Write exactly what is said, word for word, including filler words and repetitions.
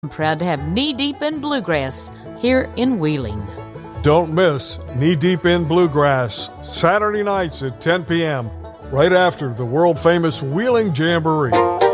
I'm proud to have Knee Deep in Bluegrass here in Wheeling. Don't miss Knee Deep in Bluegrass, Saturday nights at ten p.m., right after the world-famous Wheeling Jamboree.